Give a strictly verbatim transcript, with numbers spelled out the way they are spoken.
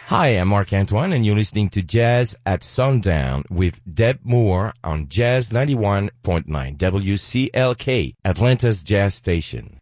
Hi, I'm Mark Antoine, and you're listening to Jazz at Sundown with Deb Moore on Jazz ninety-one point nine W C L K, Atlanta's Jazz Station.